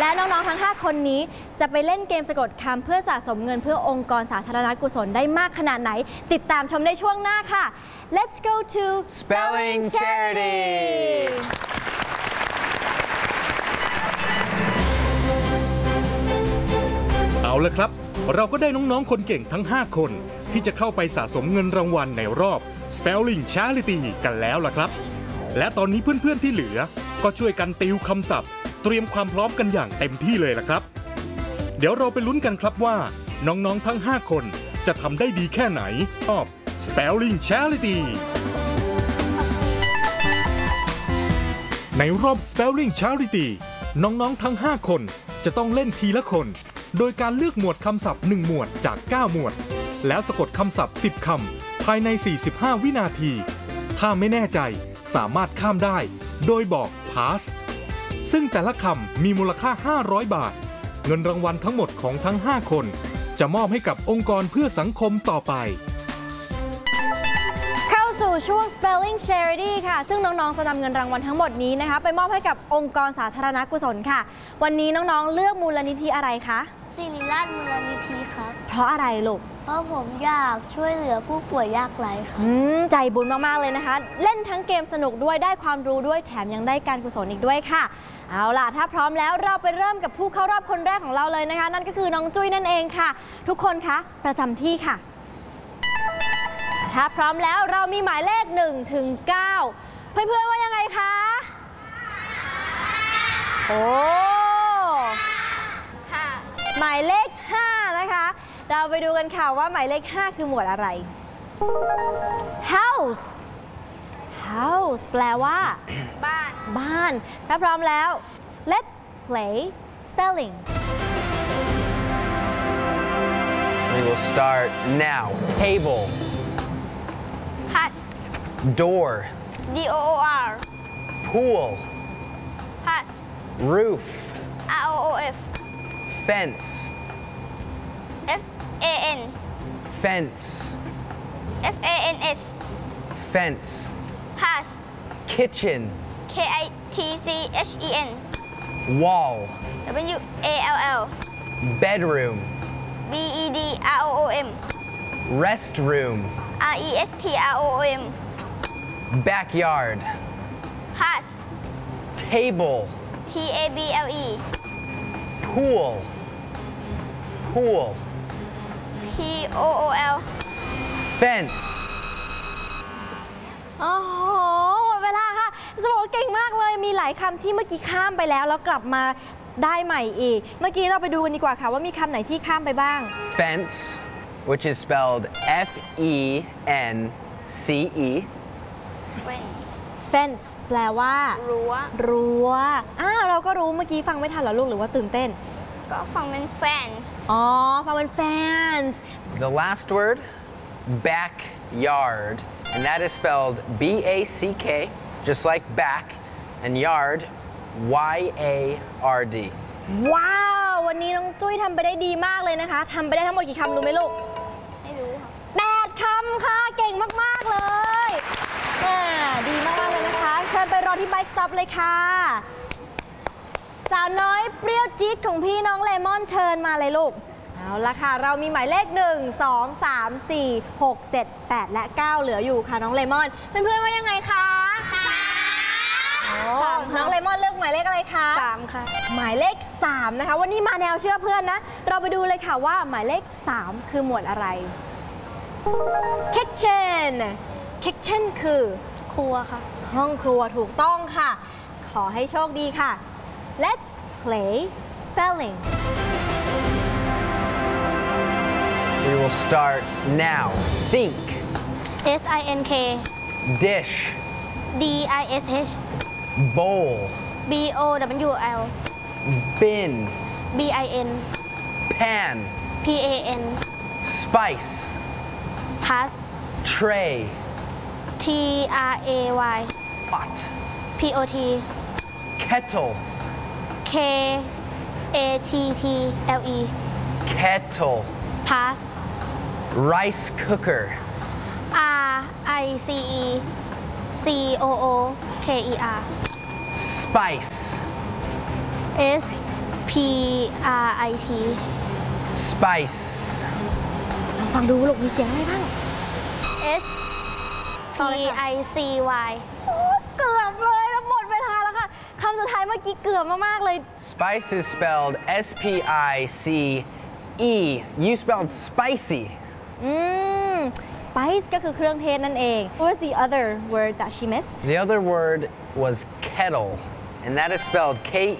และน้องๆทั้ง5คนนี้จะไปเล่นเกมสะกดคำเพื่อสะสมเงินเพื่อองค์กรสาธารณกุศลได้มากขนาดไหนติดตามชมในช่วงหน้าค่ะ Let's go to Spelling Charity เอาละครับเราก็ได้น้องๆคนเก่งทั้ง5คนที่จะเข้าไปสะสมเงินรางวัลในรอบ Spelling Charity กันแล้วล่ะครับและตอนนี้เพื่อนๆที่เหลือก็ช่วยกันติวคำศัพท์เตรียมความพร้อมกันอย่างเต็มที่เลยล่ะครับเดี๋ยวเราไปลุ้นกันครับว่าน้องๆทั้ง5คนจะทำได้ดีแค่ไหนรอบ Spelling Charity ในรอบ Spelling Charity น้องๆทั้ง5คนจะต้องเล่นทีละคนโดยการเลือกหมวดคำศัพท์1หมวดจาก9หมวดแล้วสะกดคำศัพท์10คำภายใน45วินาทีถ้าไม่แน่ใจสามารถข้ามได้โดยบอก pass ซึ่งแต่ละคำมีมูลค่า500บาทเงินรางวัลทั้งหมดของทั้ง5คนจะมอบให้กับองค์กรเพื่อสังคมต่อไปเข้าสู่ช่วง Spelling Charity ค่ะซึ่งน้องๆจะนำเงินรางวัลทั้งหมดนี้นะคะไปมอบให้กับองค์กรสาธารณกุศลค่ะวันนี้น้องๆเลือกมูลนิธิอะไรคะศิริราชมูลนิธิครับเพราะอะไรลูกเพราะผมอยากช่วยเหลือผู้ป่วยยากไร้ครับใจบุญมากๆเลยนะคะเล่นทั้งเกมสนุกด้วยได้ความรู้ด้วยแถมยังได้การกุศลอีกด้วยค่ะเอาล่ะถ้าพร้อมแล้วเราไปเริ่มกับผู้เข้ารอบคนแรกของเราเลยนะคะนั่นก็คือน้องจุ้ยนั่นเองค่ะทุกคนคะประจำที่ค่ะถ้าพร้อมแล้วเรามีหมายเลข1 ถึง 9เพื่อนๆว่ายังไงคะโอ้หมายเลข5นะคะเราไปดูกันค่ะว่าหมายเลข5คือหมวดอะไร house house แปลว่าบ้านถ้าพร้อมแล้ว let's play spelling We will start now. Table. pass Door. door Pool. pass Roof. roof Fence. fan Fence. fans Fence. pass Kitchen. kitchen Wall. wall Bedroom. bedroom Restroom. restroom Backyard. pass Table. table Pool. Pool. pool Fence. โอ้โหหมดเวลาค่ะจะบอกว่าเก่งมากเลยมีหลายคำที่เมื่อกี้ข้ามไปแล้วกลับมาได้ใหม่อีกเมื่อกี้เราไปดูกันดีกว่าค่ะว่ามีคำไหนที่ข้ามไปบ้าง Fence, which is spelled F-E-N-C-E. fence fence แปลว่ารั้วเราก็รู้เมื่อกี้ฟังไม่ทันเหรอลูกหรือว่าตื่นเต้นก็ฟังเป็น fence ฟังเป็น fence The last word, backyard, and that is spelled B-A-C-K, just like back, and yard, Y-A-R-D. ว้าววันนี้น้องจุ้ยทำไปได้ดีมากเลยนะคะทำไปได้ทั้งหมดกี่คำรู้ไหมลูกไม่รู้ค่ะ 8 คำค่ะเก่งมากๆเลยดีมากๆเลยนะคะเชิญไปรอที่ไบค์สต็อปเลยค่ะสาวน้อยเปรี้ยวจี๊ดของพี่น้องเลมอนเชิญมาเลยลูกเอาละค่ะเรามีหมายเลข1 2 3 4 6 7 8 และ 9เหลืออยู่ค่ะน้องเลมอนเพื่อนๆว่ายังไงคะ3น้องเลมอนเลือกหมายเลขอะไรคะ 3ค่ะหมายเลข3นะคะวันนี้มาแนวเชื่อเพื่อนนะเราไปดูเลยค่ะว่าหมายเลข3คือหมวดอะไร kitchen kitchen คือครัวค่ะห้องครัวถูกต้องค่ะขอให้โชคดีค่ะ Let's play spelling We will start now. Sink. sink Dish. dish Bowl. bowl Bin. bin Pan. pan Spice. pass Tray. tray Pot. pot Kettle. kattle Kettle. pass Rice cooker. rice cooker Spice. PRIT Spice. ลองฟังดูลูกมีเสียงอะไรบ้าง S ต่อเลยค่ะ PICY โอ้เกือบเลยแล้วหมดเวลาแล้วค่ะคำสุดท้ายเมื่อกี้เกือบมากๆเลย Spice is spelled S-P-I-C-E. You spelled spicy. spice ก็คือเครื่องเทศนั่นเอง What was the other word that she missed The other word was kettle, and that is spelled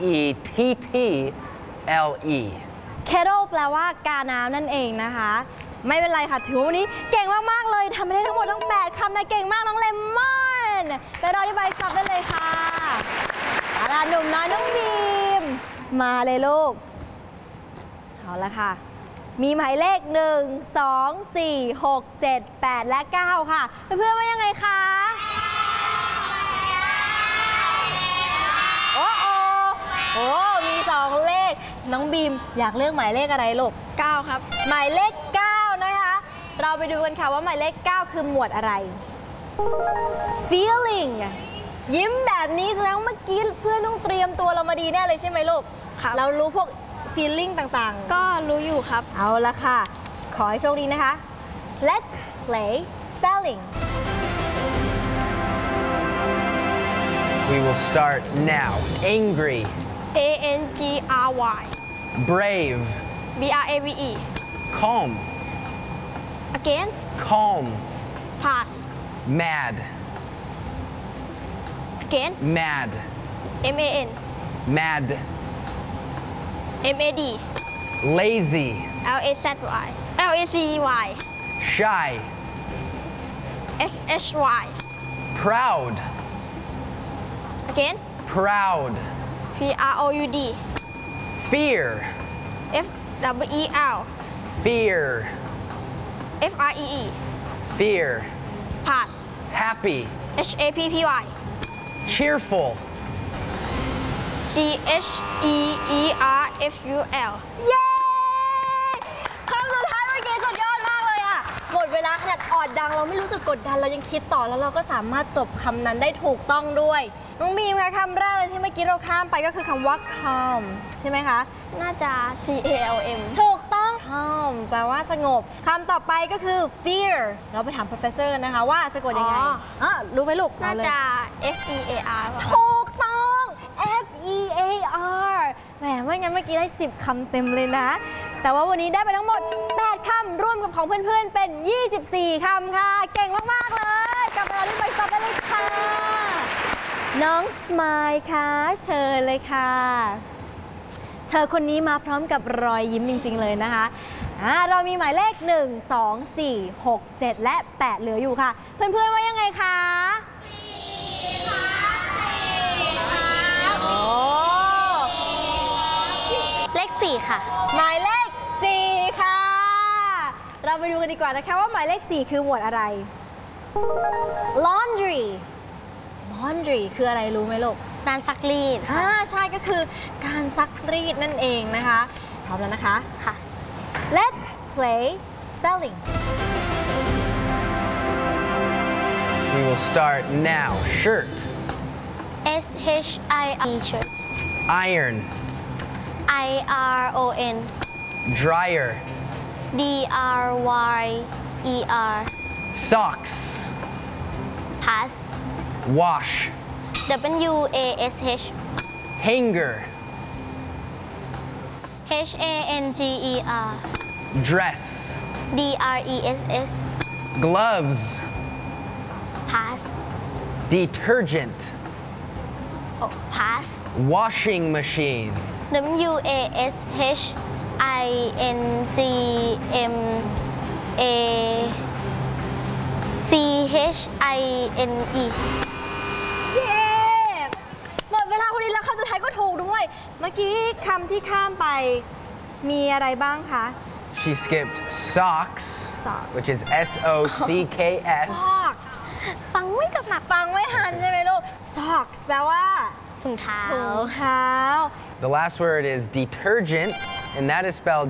K-E-T-T-L-E. kettle แปลว่ากาน้ำนั่นเองนะคะ ไม่เป็นไรค่ะถือว่าวันนี้เก่งมากๆเลยทำไปได้ทั้งหมดทั้ง8คำนะเก่งมากน้องเลมอนไปรอที่ใบซับได้เลยค่ะเอาล่ะหนุ่มน้อยน้องบีมมาเลยลูกเอาละค่ะมีหมายเลข1 2 4 6 7 8 และ 9 ค่ะเพื่อนๆว่ายังไงคะโอ้โอ้มี2เลขน้องบีมอยากเลือกหมายเลขอะไรลูก 9 ครับหมายเลข 9 นะคะ เราไปดูกันค่ะว่าหมายเลข 9 คือหมวดอะไร feeling ยิ้มแบบนี้แสดงว่าเมื่อกี้เพื่อนต้องเตรียมตัวเรามาดีแน่เลยใช่ไหมลูกครับเรารู้พวก feeling ต่างๆก็รู้อยู่ครับเอาละค่ะ ขอให้โชคดีนะคะ let's play spelling We will start now. Angry, ANGRY brave, BRAVE calm, again calm, pass mad, again mad, MAN mad, MAD lazy, LAZY LACY shy, SHY proud, again proud, PROUD fear, FWER fear, FREE fear, pass happy, HAPPY cheerful, CHEERFUL เย้คำสุดท้ายเมื่อกี้สุดยอดมากเลยอะหมดเวลาขนาดออดดังเราไม่รู้สึกกดดันเรายังคิดต่อแล้วเราก็สามารถจบคำนั้นได้ถูกต้องด้วยน้องบีมค่ะคำแรกเลยที่เมื่อกี้เราข้ามไปก็คือคำว่า calm ใช่ไหมคะน่าจะ CALM ถูกต้อง calm แปลว่าสงบคำต่อไปก็คือ fear เราไปถาม professor นะคะว่าสะกดยังไงรู้ไหมลูกน่าเอเลยจะ FEAR ถูกต้อง F E A R แหมไม่งั้นเมื่อกี้ได้ 10 คำเต็มเลยนะ แต่ว่าวันนี้ได้ไปทั้งหมด 8 คำร่วมกับของเพื่อนๆ เป็น 24 คำค่ะ เก่งมาก ๆ เลยกลับมาที่ไปสอบได้เลยค่ะ น้องสมายค่ะ เชิญเลยค่ะ เธอคนนี้มาพร้อมกับรอยยิ้มจริง ๆ เลยนะคะเรามีหมายเลข 1 2 4 6 7 และ 8 เหลืออยู่ค่ะ เพื่อนๆ ว่ายังไงคะโอ้เลข 4 ค่ะหมายเลข 4 ค่ะ เราไปดูกันดีกว่านะคะว่าหมายเลข 4 คือหมวดอะไร laundry laundry คืออะไรรู้ไหมลูกการซักรีดค่ะใช่ก็คือการซักรีดนั่นเองนะคะพร้อมแล้วนะคะค่ะ let's play spelling We will start now. Shirt, SHIRE shirt iron, IRON dryer, DRYER socks, pass wash, WASH hanger, HANGER dress, DRESS gloves, pass detergent, pass washing machine, WASHINGMACHINE เย้หมดเวลาพอดีแล้วคำสุดท้ายก็ถูกด้วย เมื่อกี้คำที่ข้ามไปมีอะไรบ้างคะ She skipped socks, Socks. which is SOCKS. socks ฟังไม่กับหนักฟังไม่ทันใช่ไหมลูก socks แปลว่าถุงเท้าถุงเท้า The last word is detergent, and that is spelled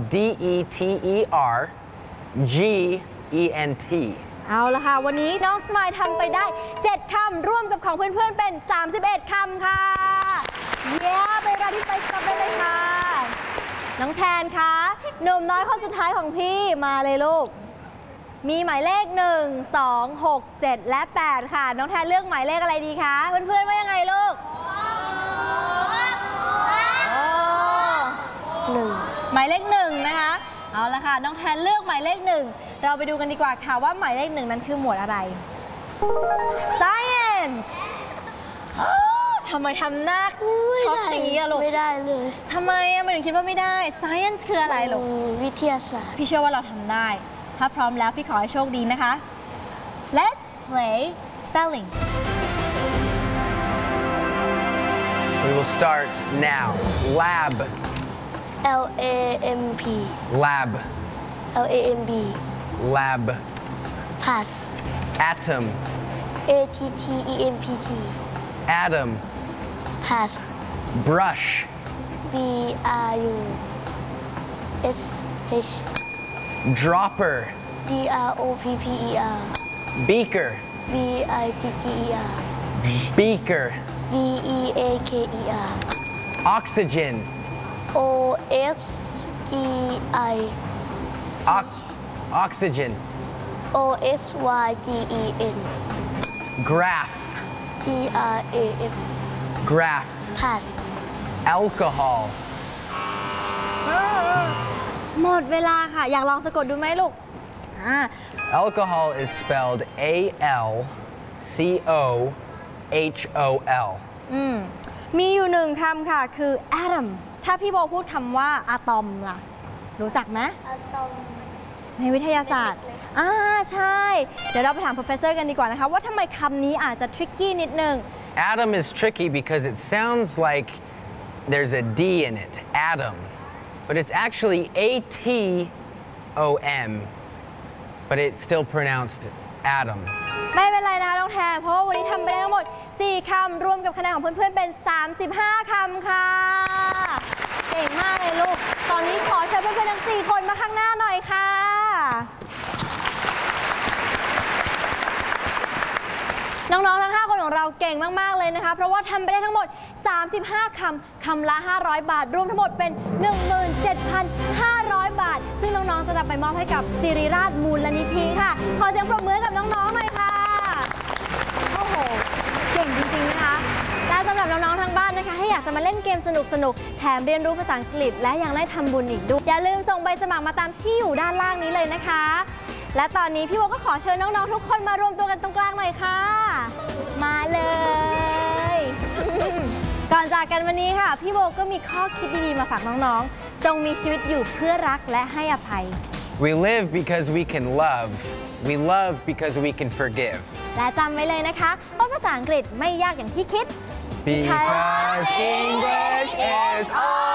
DETERGENT. เอาละค่ะ วันนี้น้องสมายทำไปได้ 7 คำร่วมกับของเพื่อนๆ เป็น 31 คำค่ะ เย้ไปรอที่ไปสต็อปได้เลยค่ะน้องแทนคะหนุ่มน้อยคนสุดท้ายของพี่มาเลยลูก มีหมายเลข 1 2 6 7 และ 8 ค่ะ น้องแทนเลือกหมายเลขอะไรดีคะ เพื่อนๆว่ายังไงลูก 1 หมายเลข 1 นะคะ เอาละค่ะ น้องแทนเลือกหมายเลข 1 เราไปดูกันดีกว่าค่ะว่าหมายเลข 1 นั้นคือหมวดอะไร Science ทำไมทำหน้าช็อกอย่างนี้อะลูกไม่ได้เลยทำไมอะมันถึงคิดว่าไม่ได้ Science คืออะไรลูกวิทยาศาสตร์พี่เชื่อว่าเราทำได้ ถ้าพร้อมแล้วพี่ขอให้โชคดีนะคะ Let's play spelling We will start now. Lab, LAMP lab, LAMB lab. pass Atom, ATTEMPT atom. pass Brush, BRU SH dropper, DROPPER beaker, BITTER beaker. BEAKER Oxygen, OXGI oxygen. OSYGEN Graph, GRAF graph. pass Alcohol, หมดเวลาค่ะ อยากลองสะกดดูไหมลูก alcohol is spelled ALCOHOL. มีอยู่หนึ่งคำค่ะ คือ atom ถ้าพี่โบพูดคำว่าอะตอมล่ะ รู้จักไหมอะตอมในวิทยาศาสตร์ ใช่ เดี๋ยวเราไปถาม professor กันดีกว่านะคะ ว่าทำไมคำนี้อาจจะ tricky นิดนึง Atom is tricky because it sounds like there's a D in it, atom. But it's actually ATOM, but it's still pronounced atom. ไม่เป็นไรนะคะน้องแทน เพราะว่าวันนี้ทำไปได้ทั้งหมด 4 คำ รวมกับคะแนนของเพื่อนๆ เป็น 35 คำค่ะ เก่งมากเลยลูก ตอนนี้ขอเชิญเพื่อนๆ ทั้ง 4 คนมาข้างหน้าหน่อยค่ะ น้องๆ ทั้ง 5 คนของเราเก่งมากๆ เลยนะคะ เพราะว่าทำไปได้ทั้งหมด 35 คำ คำละ 500 บาท รวมทั้งหมดเป็น 17,500 บาท ซึ่งน้องๆ จะนำไปมอบให้กับศิริราชมูลนิธิค่ะ ขอเสียงปรบมือให้กับน้องๆ หน่อยค่ะ โอ้โห เก่งจริงๆ นะคะ และสำหรับน้องๆ ทางบ้านนะคะ ให้อยากจะมาเล่นเกมสนุกๆ แถมเรียนรู้ภาษาอังกฤษ และยังได้ทำบุญอีกด้วย อย่าลืมส่งใบสมัครมาตามที่อยู่ด้านล่างนี้เลยนะคะ และตอนนี้พี่โบก็ขอเชิญน้องๆ ทุกคนมารวมตัวกันตรงกลางหน่อยค่ะ มาเลย ก่อนจากกันวันนี้ค่ะ พี่โบก็มีข้อคิดดีๆ มาฝากน้องๆ จงมีชีวิตอยู่เพื่อรักและให้อภัย We live because we can love. We love because we can forgive. และจำไว้เลยนะคะว่าภาษาอังกฤษไม่ยากอย่างที่คิด Because English is all